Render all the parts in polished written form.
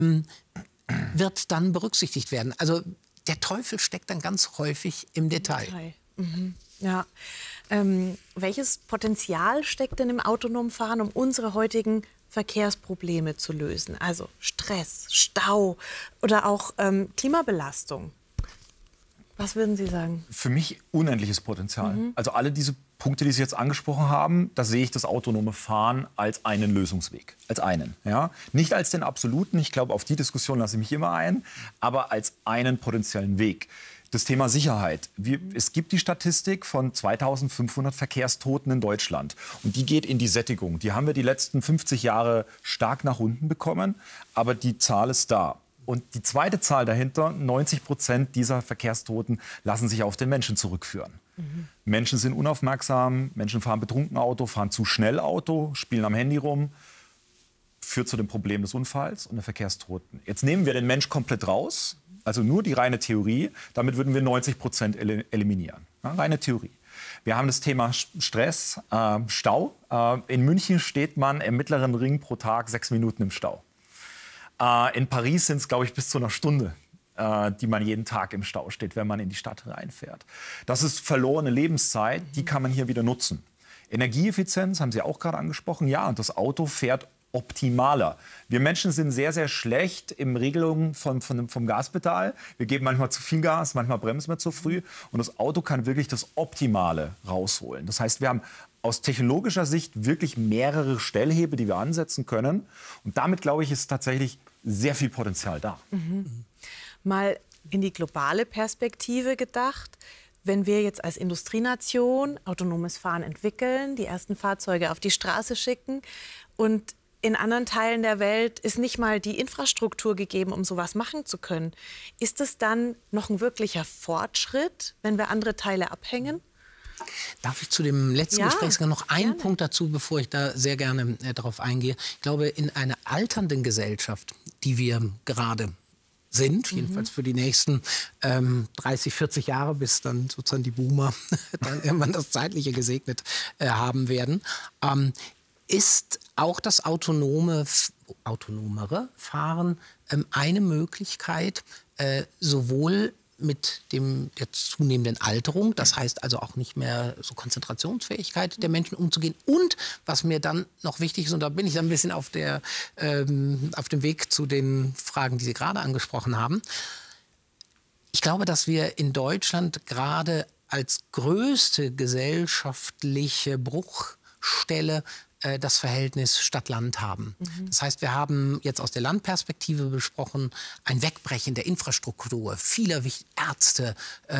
wird dann berücksichtigt werden. Also der Teufel steckt dann ganz häufig im Detail. Mhm. Ja. Welches Potenzial steckt denn im autonomen Fahren, um unsere heutigen Verkehrsprobleme zu lösen? Also Stress, Stau oder auch Klimabelastung. Was würden Sie sagen? Für mich unendliches Potenzial. Also alle diese Punkte, die Sie jetzt angesprochen haben, da sehe ich das autonome Fahren als einen Lösungsweg. Als einen. Ja? Nicht als den absoluten, ich glaube, auf die Diskussion lasse ich mich immer ein, aber als einen potenziellen Weg. Das Thema Sicherheit. Es gibt die Statistik von 2500 Verkehrstoten in Deutschland. Und die geht in die Sättigung. Die haben wir die letzten 50 Jahre stark nach unten bekommen, aber die Zahl ist da. Und die zweite Zahl dahinter, 90% dieser Verkehrstoten lassen sich auf den Menschen zurückführen. Menschen sind unaufmerksam, Menschen fahren betrunken Auto, fahren zu schnell Auto, spielen am Handy rum, führt zu dem Problem des Unfalls und der Verkehrstoten. Jetzt nehmen wir den Mensch komplett raus, also nur die reine Theorie, damit würden wir 90% eliminieren. Ja, reine Theorie. Wir haben das Thema Stress, Stau. In München steht man im mittleren Ring pro Tag 6 Minuten im Stau. In Paris sind es, glaube ich, bis zu einer Stunde, die man jeden Tag im Stau steht, wenn man in die Stadt reinfährt. Das ist verlorene Lebenszeit, die kann man hier wieder nutzen. Energieeffizienz haben Sie auch gerade angesprochen. Ja, und das Auto fährt optimaler. Wir Menschen sind sehr, sehr schlecht in Regelung vom Gaspedal. Wir geben manchmal zu viel Gas, manchmal bremsen wir zu früh. Und das Auto kann wirklich das Optimale rausholen. Das heißt, wir haben aus technologischer Sicht wirklich mehrere Stellhebel, die wir ansetzen können. Und damit, glaube ich, ist tatsächlich sehr viel Potenzial da. Mal in die globale Perspektive gedacht. Wenn wir jetzt als Industrienation autonomes Fahren entwickeln, die ersten Fahrzeuge auf die Straße schicken und in anderen Teilen der Welt ist nicht mal die Infrastruktur gegeben, um sowas machen zu können. Ist es dann noch ein wirklicher Fortschritt, wenn wir andere Teile abhängen? Darf ich zu dem letzten Gesprächsgang noch einen gerne. Punkt dazu, bevor ich da sehr gerne darauf eingehe? Ich glaube, in einer alternden Gesellschaft, die wir gerade sind, jedenfalls für die nächsten 30, 40 Jahre, bis dann sozusagen die Boomer dann irgendwann das Zeitliche gesegnet haben werden, ist auch das autonomere Fahren eine Möglichkeit, sowohl mit der zunehmenden Alterung, das heißt also auch nicht mehr so Konzentrationsfähigkeit der Menschen umzugehen. Und was mir dann noch wichtig ist, und da bin ich dann ein bisschen auf dem Weg zu den Fragen, die Sie gerade angesprochen haben. Ich glaube, dass wir in Deutschland gerade als größte gesellschaftliche Bruchstelle das Verhältnis Stadt-Land haben. Das heißt, wir haben jetzt aus der Landperspektive besprochen, ein Wegbrechen der Infrastruktur, vieler Ärzte,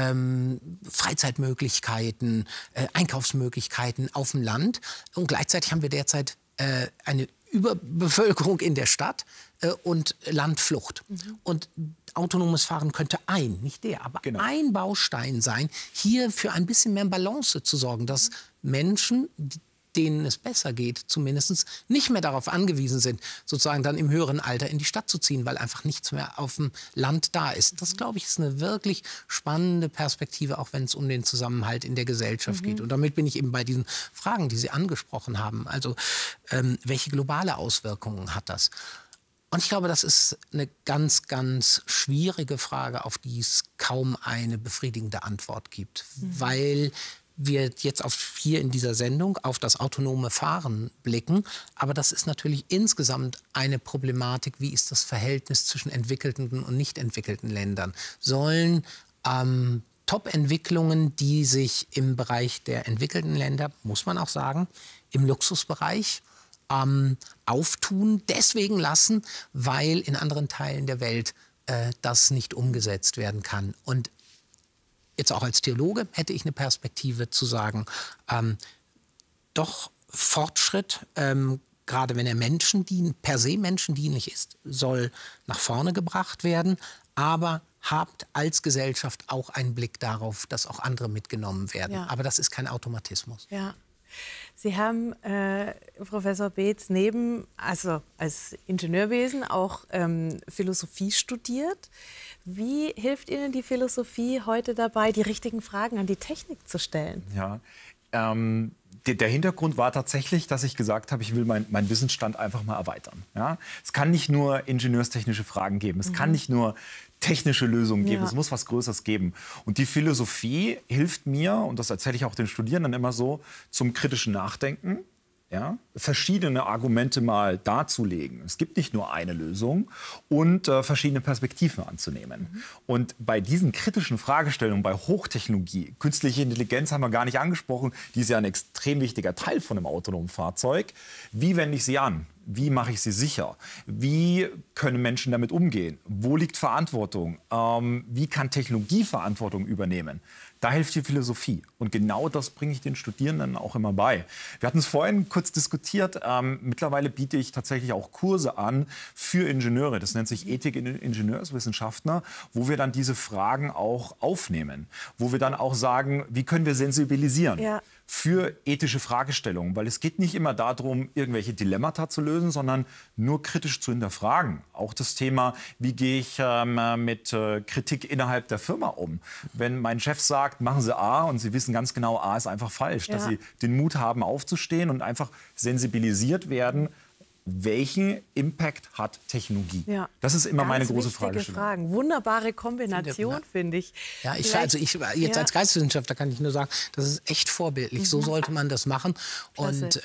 Freizeitmöglichkeiten, Einkaufsmöglichkeiten auf dem Land. Und gleichzeitig haben wir derzeit eine Überbevölkerung in der Stadt und Landflucht. Und autonomes Fahren könnte nicht der, aber ein Baustein sein, hier für ein bisschen mehr Balance zu sorgen, dass Menschen, denen es besser geht, zumindest nicht mehr darauf angewiesen sind, sozusagen dann im höheren Alter in die Stadt zu ziehen, weil einfach nichts mehr auf dem Land da ist. Das, glaube ich, ist eine wirklich spannende Perspektive, auch wenn es um den Zusammenhalt in der Gesellschaft geht. Und damit bin ich eben bei diesen Fragen, die Sie angesprochen haben. Also, welche globale Auswirkungen hat das? Und ich glaube, das ist eine ganz, ganz schwierige Frage, auf die es kaum eine befriedigende Antwort gibt, weil wir jetzt hier in dieser Sendung auf das autonome Fahren blicken. Aber das ist natürlich insgesamt eine Problematik. Wie ist das Verhältnis zwischen entwickelten und nicht entwickelten Ländern? Sollen Top-Entwicklungen, die sich im Bereich der entwickelten Länder, muss man auch sagen, im Luxusbereich auftun, deswegen lassen, weil in anderen Teilen der Welt das nicht umgesetzt werden kann? Und jetzt auch als Theologe hätte ich eine Perspektive zu sagen, doch Fortschritt, gerade wenn er per se menschendienlich ist, soll nach vorne gebracht werden, aber habt als Gesellschaft auch einen Blick darauf, dass auch andere mitgenommen werden. Ja. Aber das ist kein Automatismus. Ja. Sie haben, Professor Beetz, also als Ingenieurwesen auch Philosophie studiert. Wie hilft Ihnen die Philosophie heute dabei, die richtigen Fragen an die Technik zu stellen? Ja, Der Hintergrund war tatsächlich, dass ich gesagt habe, ich will meinen Wissensstand einfach mal erweitern. Ja? Es kann nicht nur ingenieurstechnische Fragen geben, es kann nicht nur technische Lösungen geben, es muss was Größeres geben. Und die Philosophie hilft mir, und das erzähle ich auch den Studierenden immer so, zum kritischen Nachdenken. Ja, verschiedene Argumente mal darzulegen. Es gibt nicht nur eine Lösung und verschiedene Perspektiven anzunehmen. Und bei diesen kritischen Fragestellungen, bei Hochtechnologie, künstliche Intelligenz haben wir gar nicht angesprochen, die ist ja ein extrem wichtiger Teil von einem autonomen Fahrzeug. Wie wende ich sie an? Wie mache ich sie sicher? Wie können Menschen damit umgehen? Wo liegt Verantwortung? Wie kann Technologie Verantwortung übernehmen? Da hilft die Philosophie. Und genau das bringe ich den Studierenden auch immer bei. Wir hatten es vorhin kurz diskutiert. Mittlerweile biete ich tatsächlich auch Kurse an für Ingenieure. Das nennt sich Ethik in Ingenieurswissenschaftler, wo wir dann diese Fragen auch aufnehmen. Wo wir dann auch sagen, wie können wir sensibilisieren? Ja. Für ethische Fragestellungen, weil es geht nicht immer darum, irgendwelche Dilemmata zu lösen, sondern nur kritisch zu hinterfragen. Auch das Thema, wie gehe ich mit Kritik innerhalb der Firma um? Wenn mein Chef sagt, machen Sie A und Sie wissen ganz genau, A ist einfach falsch, dass Sie den Mut haben, aufzustehen und einfach sensibilisiert werden, welchen Impact hat Technologie? Ja. Das ist immer meine große Fragestellung. Wunderbare Kombination, finde ich. Ja, ich jetzt als Geisteswissenschaftler kann ich nur sagen, das ist echt vorbildlich. So sollte man das machen. Und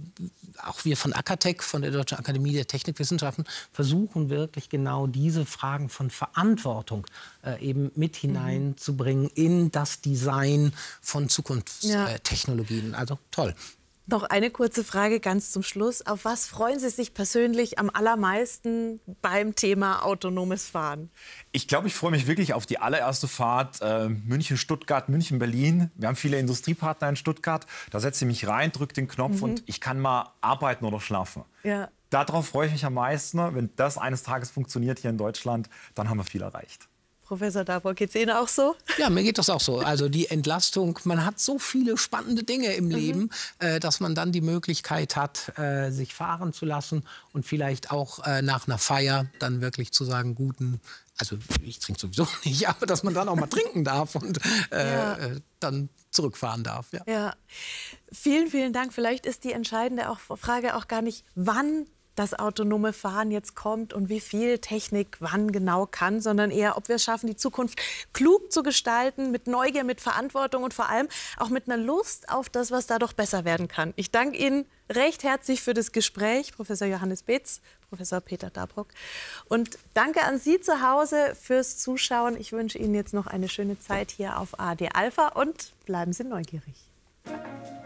auch wir von Akatech, von der Deutschen Akademie der Technikwissenschaften, versuchen wirklich genau diese Fragen von Verantwortung eben mit hineinzubringen in das Design von Zukunftstechnologien. Also toll. Noch eine kurze Frage ganz zum Schluss. Auf was freuen Sie sich persönlich am allermeisten beim Thema autonomes Fahren? Ich glaube, ich freue mich wirklich auf die allererste Fahrt München-Stuttgart, München-Berlin. Wir haben viele Industriepartner in Stuttgart. Da setze ich mich rein, drücke den Knopf und ich kann mal arbeiten oder schlafen. Ja. Darauf freue ich mich am meisten. Wenn das eines Tages funktioniert hier in Deutschland, dann haben wir viel erreicht. Professor Dabrock, geht es Ihnen auch so? Ja, mir geht das auch so. Also die Entlastung, man hat so viele spannende Dinge im Leben, dass man dann die Möglichkeit hat, sich fahren zu lassen und vielleicht auch nach einer Feier dann wirklich zu sagen, also ich trinke sowieso nicht, aber dass man dann auch mal trinken darf und dann zurückfahren darf. Ja. Ja. Vielen, vielen Dank. Vielleicht ist die entscheidende Frage auch gar nicht, wann das autonome Fahren jetzt kommt und wie viel Technik wann genau kann, sondern eher, ob wir es schaffen, die Zukunft klug zu gestalten, mit Neugier, mit Verantwortung und vor allem auch mit einer Lust auf das, was da doch besser werden kann. Ich danke Ihnen recht herzlich für das Gespräch, Professor Johannes Beetz, Professor Peter Dabrock. Und danke an Sie zu Hause fürs Zuschauen. Ich wünsche Ihnen jetzt noch eine schöne Zeit hier auf ARD Alpha und bleiben Sie neugierig.